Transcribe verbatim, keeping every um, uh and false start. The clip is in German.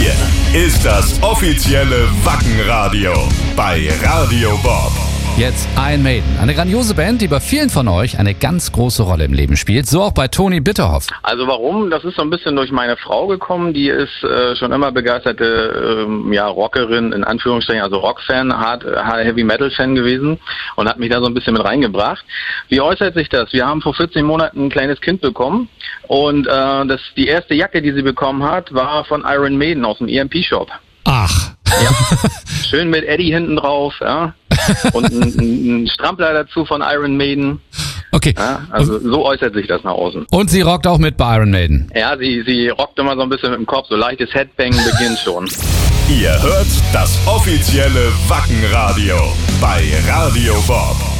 Hier ist das offizielle Wackenradio bei Radio Bob. Jetzt Iron Maiden, eine grandiose Band, die bei vielen von euch eine ganz große Rolle im Leben spielt. So auch bei Toni Bitterhoff. Also warum? Das ist so ein bisschen durch meine Frau gekommen. Die ist äh, schon immer begeisterte ähm, ja, Rockerin, in Anführungsstrichen, also Rockfan, Hard, Heavy-Metal-Fan gewesen und hat mich da so ein bisschen mit reingebracht. Wie äußert sich das? Wir haben vor vierzehn Monaten ein kleines Kind bekommen und äh, das, die erste Jacke, die sie bekommen hat, war von Iron Maiden aus dem E M P-Shop. Ach. Ja. Schön mit Eddie hinten drauf, ja. Und ein, ein Strampler dazu von Iron Maiden. Okay. Ja, also so äußert sich das nach außen. Und sie rockt auch mit bei Iron Maiden. Ja, sie, sie rockt immer so ein bisschen mit dem Kopf, so leichtes Headbang beginnt schon. Ihr hört das offizielle Wackenradio bei Radio Bob.